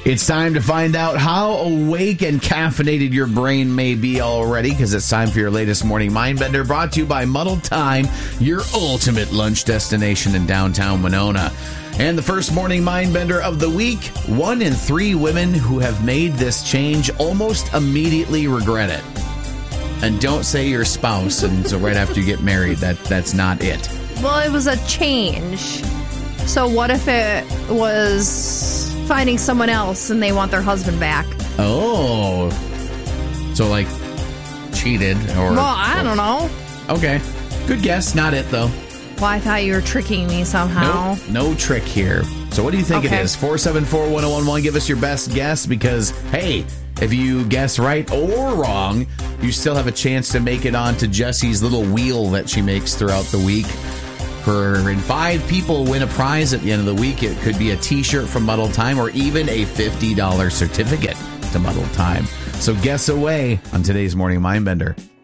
It's time to find out how awake and caffeinated your brain may be already, because it's time for your latest morning Mindbender, brought to you by Muddled Time, your ultimate lunch destination in downtown Winona. And the first morning Mindbender of the week, 1 in 3 women who have made this change almost immediately regret it. And don't say your spouse, and so right after you get married, that's not it. Well, it was a change. So what if it was finding someone else and they want their husband back? Oh. So, like, cheated or... Well, I don't know. Okay. Good guess. Not it, though. Well, I thought you were tricking me somehow. Nope, no trick here. So what do you think it is? 474-1011. Give us your best guess because, hey, if you guess right or wrong, you still have a chance to make it onto Jessie's little wheel that she makes throughout the week. And 5 people win a prize at the end of the week. It could be a T-shirt from Muddled Time or even a $50 certificate to Muddled Time. So guess away on today's Morning Mindbender.